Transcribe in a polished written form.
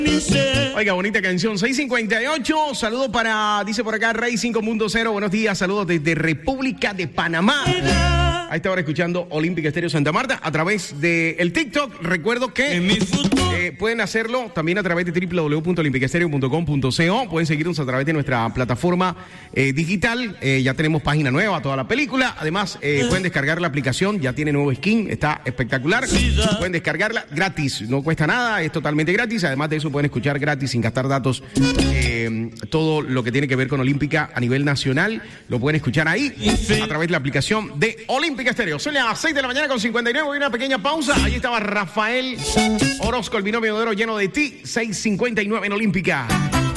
Oiga, bonita canción. 6:58. Saludos para, dice por acá, Rey 5.0. Buenos días, saludos desde República de Panamá. A esta hora escuchando Olímpica Estéreo Santa Marta a través del TikTok. Recuerdo que pueden hacerlo también a través de www.olimpicaestereo.com.co. Pueden seguirnos a través de nuestra plataforma digital. Ya tenemos página nueva, toda la película. Además, pueden descargar la aplicación. Ya tiene nuevo skin, está espectacular. Pueden descargarla gratis, no cuesta nada, es totalmente gratis. Además de eso, pueden escuchar gratis sin gastar datos todo lo que tiene que ver con Olímpica a nivel nacional. Lo pueden escuchar ahí a través de la aplicación de Olímpica Estéreo. Son las 6 de la mañana con 59. Voy a una pequeña pausa. Ahí estaba Rafael Orozco, el binomio de oro lleno de ti. 6:59 en Olímpica.